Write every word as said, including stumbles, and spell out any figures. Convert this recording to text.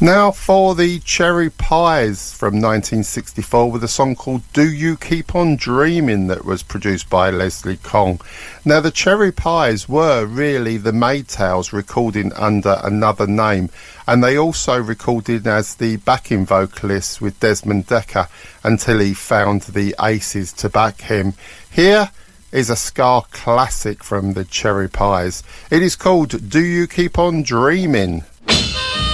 Now for the Cherry Pies from nineteen sixty-four with a song called Do You Keep On Dreaming that was produced by Leslie Kong. Now the Cherry Pies were really the Maytals recording under another name, and they also recorded as the backing vocalists with Desmond Dekker until he found the Aces to back him. Here is a ska classic from the Cherry Pies. It is called Do You Keep On Dreaming.